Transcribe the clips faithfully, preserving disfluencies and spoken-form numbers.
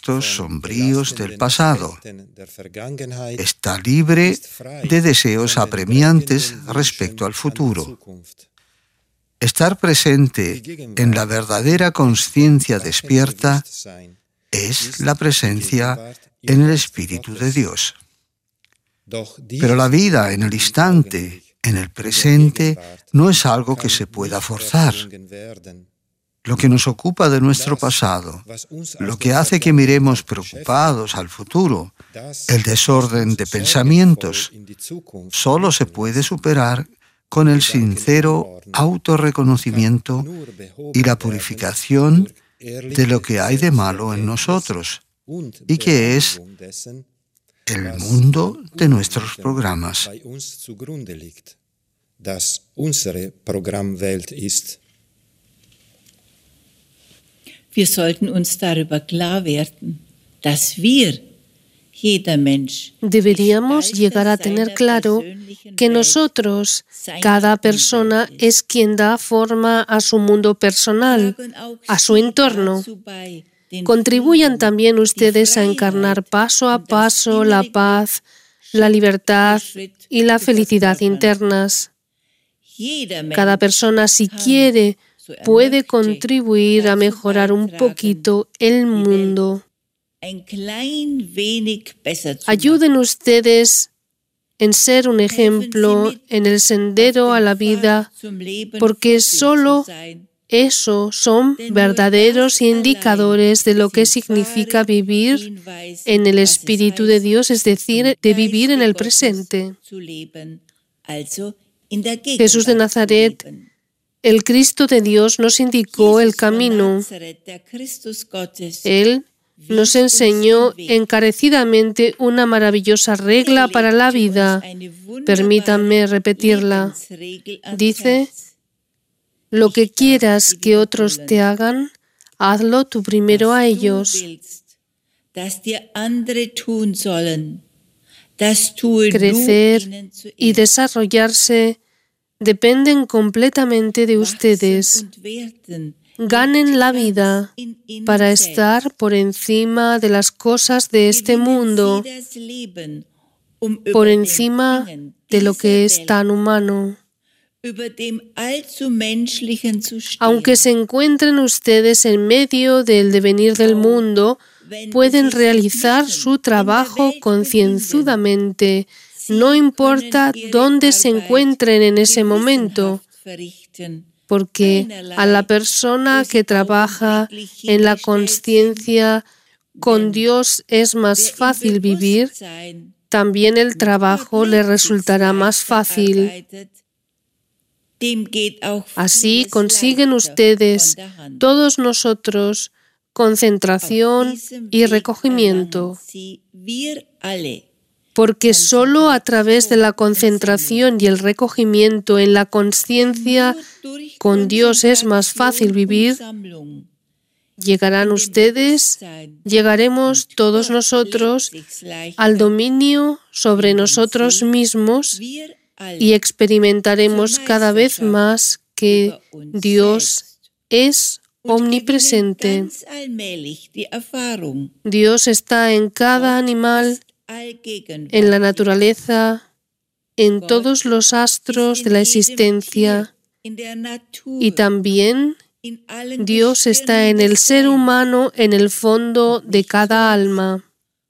gestos sombríos del pasado. Está libre de deseos apremiantes respecto al futuro. Estar presente en la verdadera conciencia despierta es la presencia en el Espíritu de Dios. Pero la vida en el instante, en el presente, no es algo que se pueda forzar. Lo que nos ocupa de nuestro pasado, lo que hace que miremos preocupados al futuro, el desorden de pensamientos, solo se puede superar con el sincero autorreconocimiento y la purificación de lo que hay de malo en nosotros y que es el mundo de nuestros programas. Wir sollten uns darüber klar werden, dass wir Deberíamos llegar a tener claro que nosotros, cada persona, es quien da forma a su mundo personal, a su entorno. Contribuyan también ustedes a encarnar paso a paso la paz, la libertad y la felicidad internas. Cada persona, si quiere, puede contribuir a mejorar un poquito el mundo. Ayuden ustedes en ser un ejemplo en el sendero a la vida, porque solo eso son verdaderos indicadores de lo que significa vivir en el Espíritu de Dios, es decir, de vivir en el presente. Jesús de Nazaret, el Cristo de Dios, nos indicó el camino. Él nos enseñó encarecidamente una maravillosa regla para la vida. Permítanme repetirla. Dice: lo que quieras que otros te hagan, hazlo tú primero a ellos. Crecer y desarrollarse dependen completamente de ustedes. Ganen la vida para estar por encima de las cosas de este mundo, por encima de lo que es tan humano. Aunque se encuentren ustedes en medio del devenir del mundo, pueden realizar su trabajo concienzudamente, no importa dónde se encuentren en ese momento, porque a la persona que trabaja en la consciencia con Dios es más fácil vivir, también el trabajo le resultará más fácil. Así consiguen ustedes, todos nosotros, concentración y recogimiento. Porque solo a través de la concentración y el recogimiento en la consciencia con Dios es más fácil vivir, llegarán ustedes, llegaremos todos nosotros al dominio sobre nosotros mismos y experimentaremos cada vez más que Dios es omnipresente. Dios está en cada animal, en la naturaleza, en todos los astros de la existencia, y también Dios está en el ser humano, en el fondo de cada alma.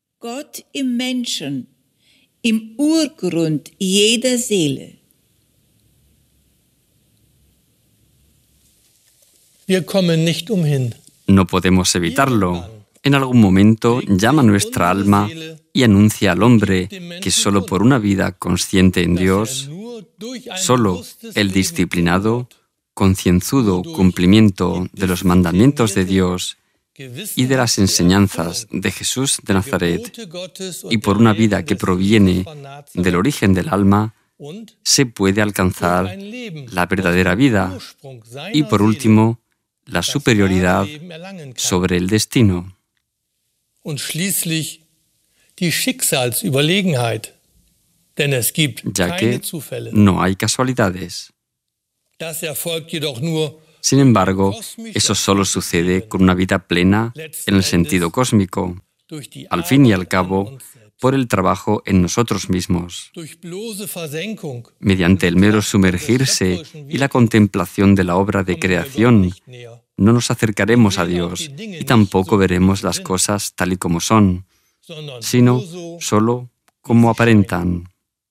Im Urgrund jeder Seele. Wir kommen nicht umhin. No podemos evitarlo. En algún momento llama nuestra alma y anuncia al hombre que solo por una vida consciente en Dios, solo el disciplinado, concienzudo cumplimiento de los mandamientos de Dios y de las enseñanzas de Jesús de Nazaret, y por una vida que proviene del origen del alma, se puede alcanzar la verdadera vida y, por último, la superioridad sobre el destino. Ya que no hay casualidades. Sin embargo, eso solo sucede con una vida plena en el sentido cósmico, al fin y al cabo, por el trabajo en nosotros mismos. Mediante el mero sumergirse y la contemplación de la obra de creación, no nos acercaremos a Dios y tampoco veremos las cosas tal y como son, sino solo como aparentan.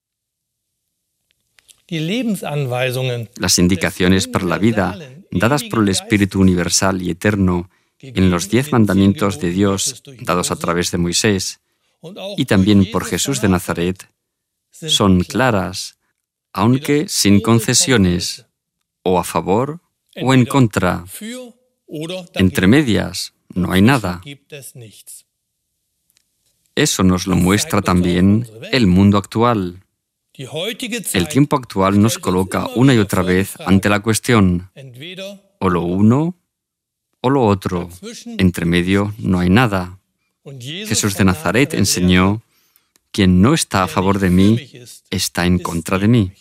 Las indicaciones para la vida, dadas por el Espíritu universal y eterno en los diez mandamientos de Dios dados a través de Moisés, y también por Jesús de Nazaret, son claras, aunque sin concesiones, o a favor o en contra. Entre medias no hay nada. Eso nos lo muestra también el mundo actual. El tiempo actual nos coloca una y otra vez ante la cuestión, o lo uno o lo otro. Entre medio no hay nada. Jesús de Nazaret enseñó: quien no está a favor de mí, está en contra de mí.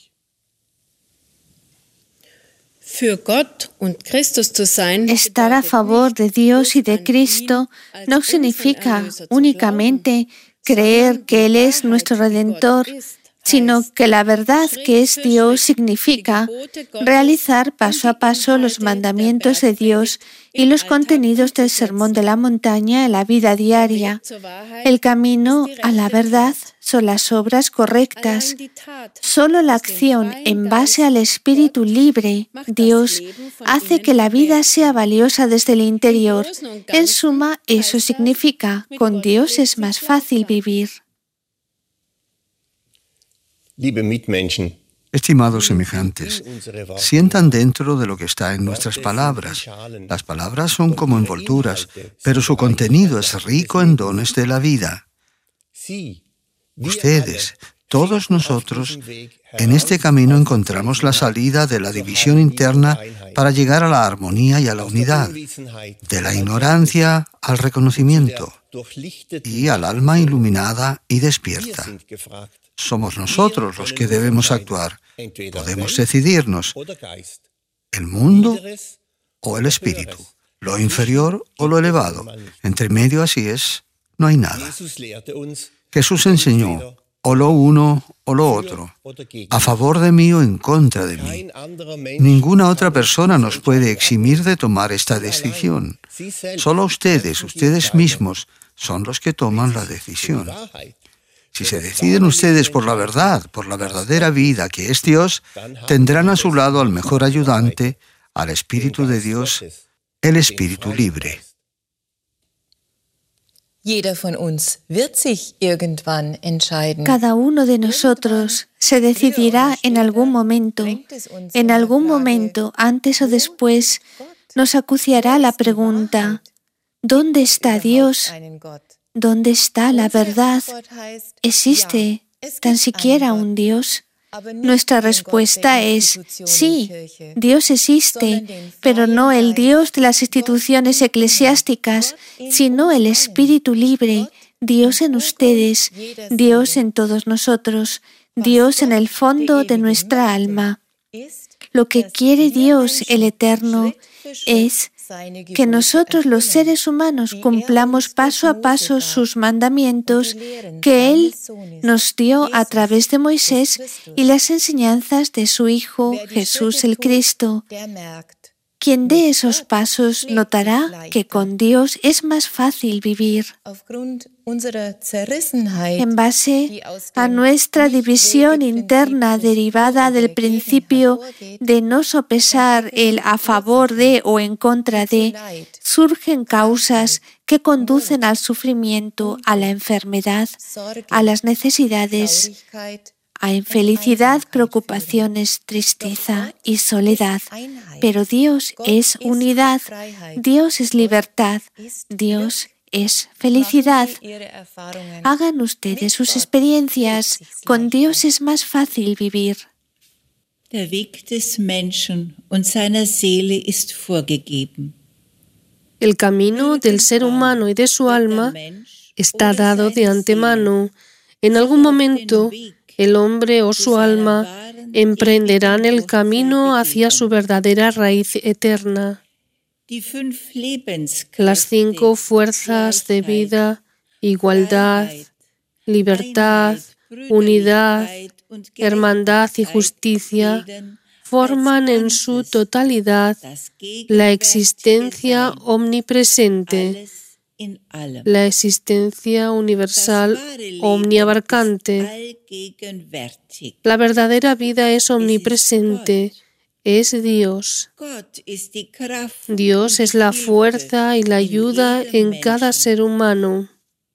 Estar a favor de Dios y de Cristo no significa únicamente creer que Él es nuestro Redentor, sino que la verdad que es Dios significa realizar paso a paso los mandamientos de Dios y los contenidos del Sermón de la Montaña en la vida diaria. El camino a la verdad son las obras correctas. Solo la acción en base al Espíritu libre, Dios, hace que la vida sea valiosa desde el interior. En suma, eso significa, con Dios es más fácil vivir. Estimados semejantes, sientan dentro de lo que está en nuestras palabras. Las palabras son como envolturas, pero su contenido es rico en dones de la vida. Ustedes, todos nosotros, en este camino encontramos la salida de la división interna para llegar a la armonía y a la unidad, de la ignorancia al reconocimiento y al alma iluminada y despierta. Somos nosotros los que debemos actuar. Podemos decidirnos: el mundo o el espíritu, lo inferior o lo elevado. Entre medio, así es, no hay nada. Jesús enseñó: o lo uno o lo otro, a favor de mí o en contra de mí. Ninguna otra persona nos puede eximir de tomar esta decisión. Solo ustedes, ustedes mismos, son los que toman la decisión. Si se deciden ustedes por la verdad, por la verdadera vida que es Dios, tendrán a su lado al mejor ayudante, al Espíritu de Dios, el Espíritu libre. Cada uno de nosotros se decidirá en algún momento. En algún momento, antes o después, nos acuciará la pregunta: ¿dónde está Dios? ¿Dónde está la verdad? ¿Existe tan siquiera un Dios? Nuestra respuesta es sí, Dios existe, pero no el Dios de las instituciones eclesiásticas, sino el Espíritu libre, Dios en ustedes, Dios en todos nosotros, Dios en el fondo de nuestra alma. Lo que quiere Dios, el Eterno, es que nosotros los seres humanos cumplamos paso a paso sus mandamientos que Él nos dio a través de Moisés y las enseñanzas de su Hijo Jesús el Cristo. Quien dé esos pasos notará que con Dios es más fácil vivir. En base a nuestra división interna derivada del principio de no sopesar el a favor de o en contra de, surgen causas que conducen al sufrimiento, a la enfermedad, a las necesidades, a infelicidad, preocupaciones, tristeza y soledad. Pero Dios es unidad, Dios es libertad, Dios es felicidad. Hagan ustedes sus experiencias. Con Dios es más fácil vivir. Der Weg des Menschen und seiner Seele ist vorgegeben. El camino del ser humano y de su alma está dado de antemano. En algún momento, el hombre o su alma emprenderán el camino hacia su verdadera raíz eterna. Las cinco fuerzas de vida, igualdad, libertad, unidad, hermandad y justicia, forman en su totalidad la existencia omnipresente, la existencia universal omniabarcante. La verdadera vida es omnipresente, es Dios. Dios es la fuerza y la ayuda en cada ser humano.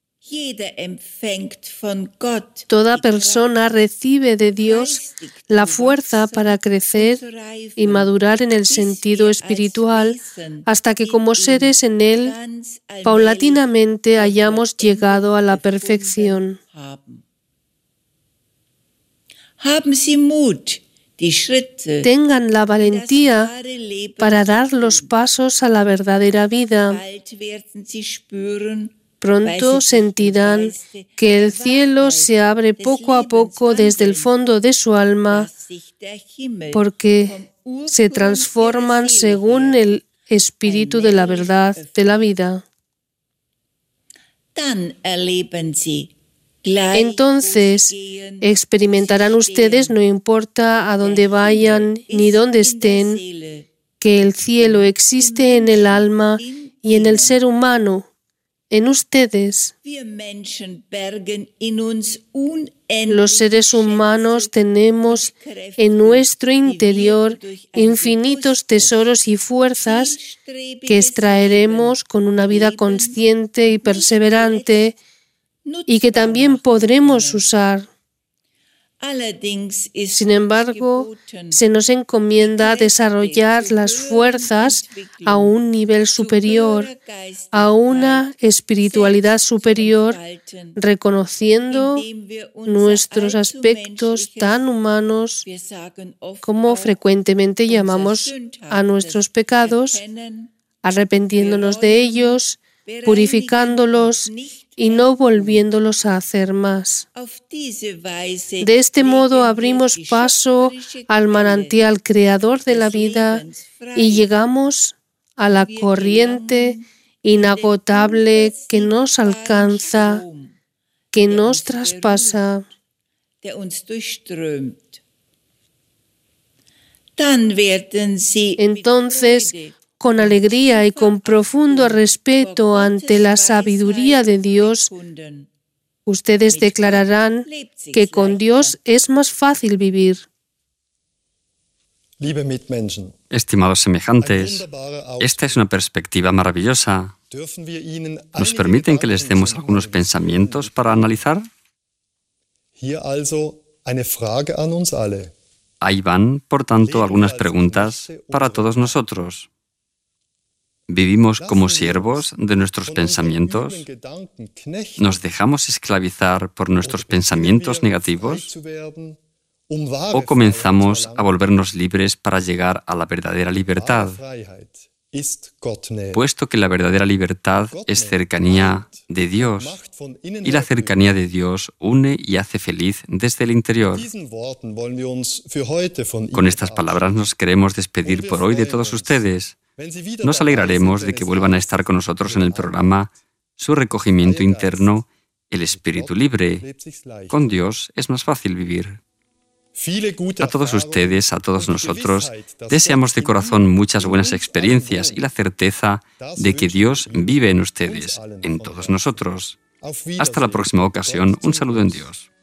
Toda persona recibe de Dios la fuerza para crecer y madurar en el sentido espiritual hasta que como seres en Él, paulatinamente hayamos llegado a la perfección. Tengan la valentía para dar los pasos a la verdadera vida. Pronto sentirán que el cielo se abre poco a poco desde el fondo de su alma, porque se transforman según el espíritu de la verdad de la vida. Entonces experimentarán ustedes, no importa a dónde vayan ni dónde estén, que el cielo existe en el alma y en el ser humano, en ustedes. Los seres humanos tenemos en nuestro interior infinitos tesoros y fuerzas que extraeremos con una vida consciente y perseverante y que también podremos usar. Sin embargo, se nos encomienda desarrollar las fuerzas a un nivel superior, a una espiritualidad superior, reconociendo nuestros aspectos tan humanos como frecuentemente llamamos a nuestros pecados, arrepintiéndonos de ellos, purificándolos y no volviéndolos a hacer más. De este modo abrimos paso al manantial creador de la vida y llegamos a la corriente inagotable que nos alcanza, que nos traspasa. Entonces, con alegría y con profundo respeto ante la sabiduría de Dios, ustedes declararán que con Dios es más fácil vivir. Estimados semejantes, esta es una perspectiva maravillosa. ¿Nos permiten que les demos algunos pensamientos para analizar? Ahí van, por tanto, algunas preguntas para todos nosotros. ¿Vivimos como siervos de nuestros pensamientos? ¿Nos dejamos esclavizar por nuestros pensamientos negativos? ¿O comenzamos a volvernos libres para llegar a la verdadera libertad? Puesto que la verdadera libertad es cercanía de Dios, y la cercanía de Dios une y hace feliz desde el interior. Con estas palabras nos queremos despedir por hoy de todos ustedes. Nos alegraremos de que vuelvan a estar con nosotros en el programa Su recogimiento interno, el espíritu libre. Con Dios es más fácil vivir. A todos ustedes, a todos nosotros, deseamos de corazón muchas buenas experiencias y la certeza de que Dios vive en ustedes, en todos nosotros. Hasta la próxima ocasión, un saludo en Dios.